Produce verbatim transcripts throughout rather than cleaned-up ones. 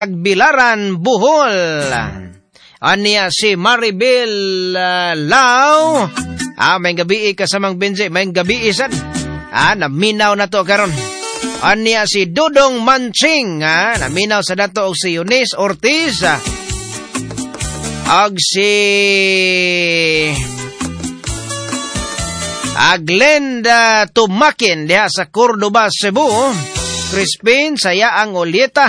Tagbilaran, Bohol. Aniya si Maribel uh, Lau. Ah, may gabi kasamang Benji, may gabi isan. Ah, naminaw na to karon. Aniya si Dudong Manching. Ah, naminaw sa dato og si Eunice Ortiz. Ah. Og si Aglenda Tumakin diha sa Cordoba, Cebu. Crispin Sayaang Olieta.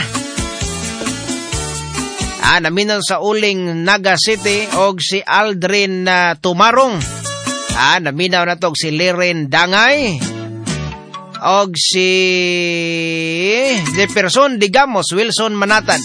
Ah, naminaw sa uling Naga City og si Aldrin uh, Tumarong. Ah, naminaw na to og si Liren Dangay. Og si Jefferson Digamos, Wilson Manatad.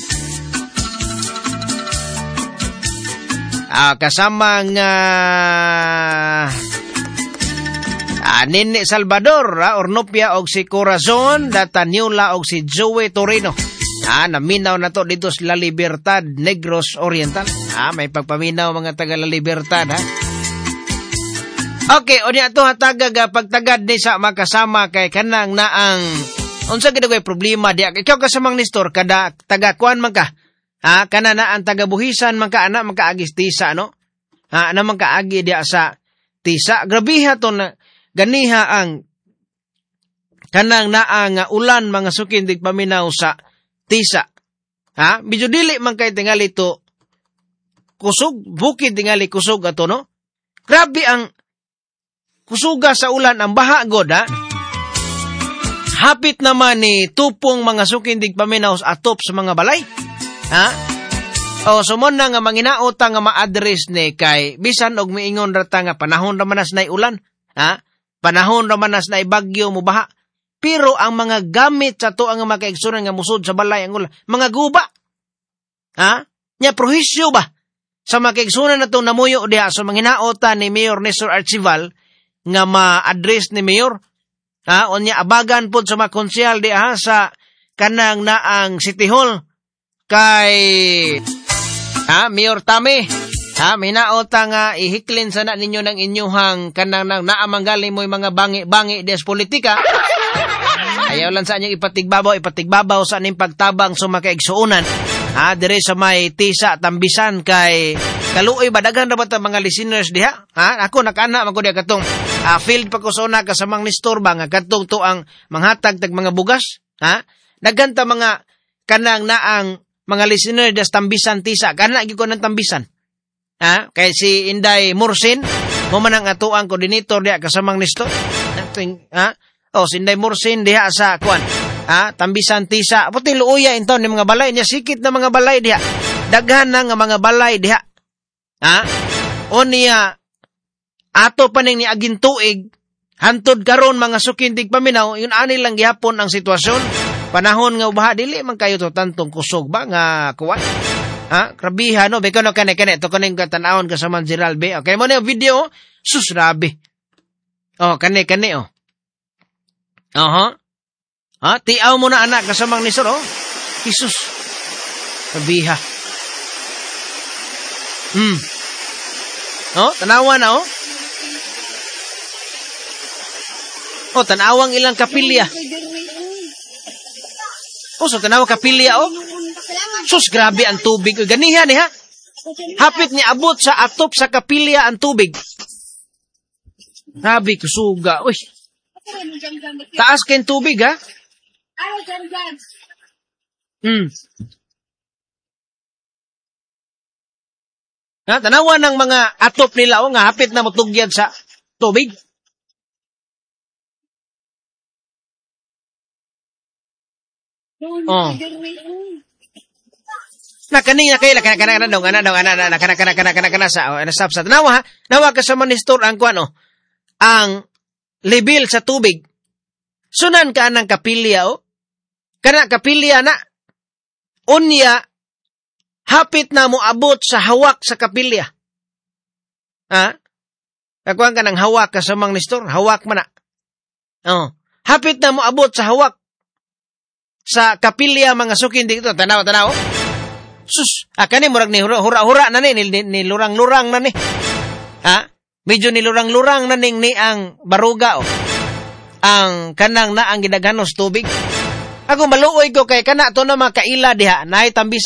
Ah, kasamang uh, ah, Nini Salvador, ah, Ornopia og si Corazon, Dataniula og si Joey Torino. Ah, naminaw na to dito sa La Libertad, Negros Oriental. Ah, may pagpaminaw mga taga La Libertad, ha? Okay, o niya to hatagag pagtagad ni sa makasama kay kanang naang unsa gid koy problema diya. Ikaw kasamang Nestor kada taga kuan man ka. Ha, kana na ang taga buhisan man ka ana man ka agis tisa, no? Ha, ana man ka agi diya sa tisa. Grabiha to na ganiha ang kanang naang uh, ulan mga sukin dig paminaw sa tisa. Ha? Medyo dili man kay tingali to kusog, bukid tingali kusog ato, no? Grabe ang kusuga sa ulan, ang baha god, ha? Hapit naman ni tupong mga sukin dig paminaw sa atop sa mga balay. Ha? O sumon na nga manginaota nga ma-address ni kay bisan og miingon rata nga panahon ra manas nay ulan. Ha? Panahon ra manas nay bagyo mo baha. Pero ang mga gamit sa to ang makaigsunan nga musod sa balay ang ulan, mga guba. Ha? Nya prohisyo ba? Sa makaigsunan na to namuyo diha sa so manginaota ni Mayor Nestor Archival nga ma-address ni Mayor. Ha? O nya abagan po sa mga konsyal diha sa kanang naang City Hall kay ha, Mayor Tame. Ha? Minaota nga ihiklin sana ninyo ng inyuhang kanang nang naamanggali mo yung mga bangi-bangi des politika. Ayaw lang sa inyong ipatigbabaw, ipatigbabaw sa aning pagtabang sa makaigsuunan. Ha, dire sa may tisa, tambisan kay kaluoy ba, daghan na ba ito mga listeners diha? Ha, ako nakana, ako diha katong uh, field pa ko sa una kasamang Nestor ba, nga katong to ang manghatag tag mga bugas. Ha, daghan ta mga kanang naang mga listeners des tambisan tisa, kana gi ko ng tambisan. Ha, kay si Inday Mursin, mo man ang atuang coordinator diha kasamang Nestor. Ha, o, Sinday Mursin diha sa kuan. Ha, tambisan tisa. Puti luuya intaw ni mga balay niya sikit na mga balay diha. Daghan na nga mga balay diha. Ha? O niya ato pa ning ni agin tuig hantod karon mga sukindig paminaw, yun ani lang gihapon ang sitwasyon. Panahon nga ubaha dili man kayo to tantong kusog ba nga kuan. Ha? Krabiha no, beko no kane kane to kaning tan-awon ka sa Manjiral be. Okay mo na yung video. Sus rabi. Oh, kane kane oh. Aha. Ha, tiaw mo na anak kasamang Nestor, oh. Jesus. Kabiha. Hmm. Oh, tanawa na, oh. Oh, tanawang ilang kapilya. Oh, so tanawa kapilya, oh. Sus, grabe ang tubig. Ganihan, eh, ha? Hapit ni abot sa atop sa kapilya ang tubig. Grabe, kusuga. Uy. Taas kayong tubig, ha? Hmm. Ha? Tanawa ng mga atop nila, o nga, hapit na matugyad sa tubig. Oh. Na kaning na kay la kana kana daw kana daw ana na kana kana kana kana kana sa ana sab sa tanawa ha. Nawa ka sa Nestor ang kuano. Ang level sa tubig. Sunan ka ng kapilya o. Kana kapilya na. Unya hapit na mo abot sa hawak sa kapilya. Ha? Kakuan ka ng hawak ka sa Mang Nestor, hawak man na. Oh. Hapit na mo abot sa hawak sa kapilya mga sukin dito. Tanaw tanaw. Sus, ah, kani murag ni hura-hura na ni, ni, ni lurang-lurang na ni. Ha? Medyo ni lurang-lurang na ning ni ang baruga, oh. Ang kanang na ang gidaghanos tubig. Ako maluoy ko kay kana to na makaila diha, naay tambis